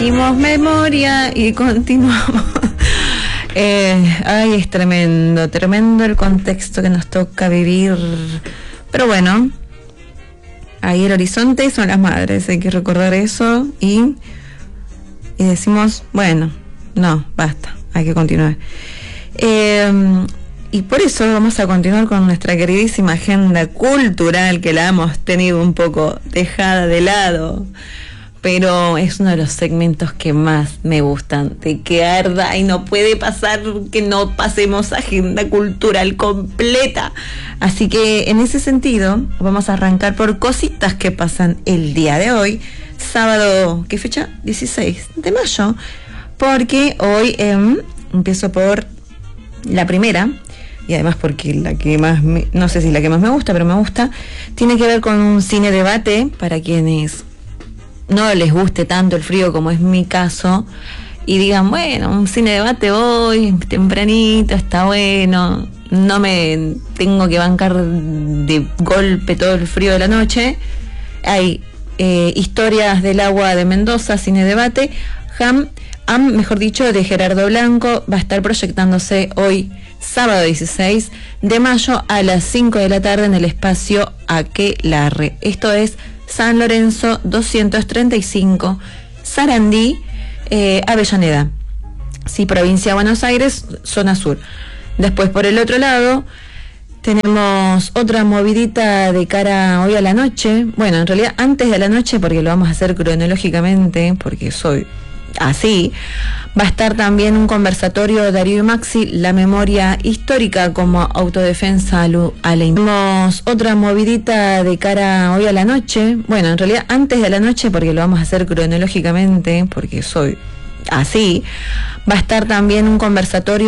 dijimos memoria y continuamos. Ay, es tremendo, tremendo el contexto que nos toca vivir. Pero bueno, ahí el horizonte son las madres, hay que recordar eso y decimos, bueno, no, basta, hay que continuar. Y por eso vamos a continuar con nuestra queridísima agenda cultural, que la hemos tenido un poco dejada de lado, pero es uno de los segmentos que más me gustan, de que arda y no puede pasar que no pasemos agenda cultural completa. Así que en ese sentido vamos a arrancar por cositas que pasan el día de hoy, sábado, ¿qué fecha? 16 de mayo, porque hoy empiezo por la primera, y además porque la que más, no sé si la que más me gusta, pero me gusta, tiene que ver con un cine debate para quienes no les guste tanto el frío como es mi caso y digan, bueno, un cine debate hoy, tempranito, está bueno, no me tengo que bancar de golpe todo el frío de la noche. Hay Historias del Agua de Mendoza, cine debate. Mejor dicho, de Gerardo Blanco, va a estar proyectándose hoy, sábado 16 de mayo a las 5 de la tarde en el espacio Aquelarre. Esto es San Lorenzo 235, Sarandí, Avellaneda. Sí, provincia de Buenos Aires, zona sur. Después, por el otro lado, tenemos otra movidita de cara hoy a la noche. Bueno, en realidad antes de la noche, porque lo vamos a hacer cronológicamente, porque soy así. Va a estar también un conversatorio Darío y Maxi, la memoria histórica como autodefensa a la Tenemos otra movidita de cara hoy a la noche. Bueno, en realidad antes de la noche, porque lo vamos a hacer cronológicamente, porque soy así. Va a estar también un conversatorio